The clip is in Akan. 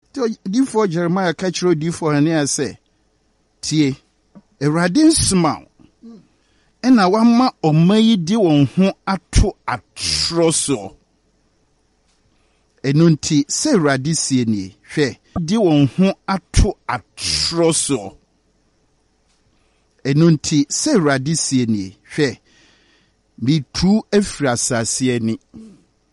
Therefore, Jeremiah catch road for an ear say, Tie, a radin smile. And I want ma or may do on who ato atroso. Enunti se radisi ni hwe di won ho ato atroso. Enunti se radisi ni hwe mi tu efri asase ani.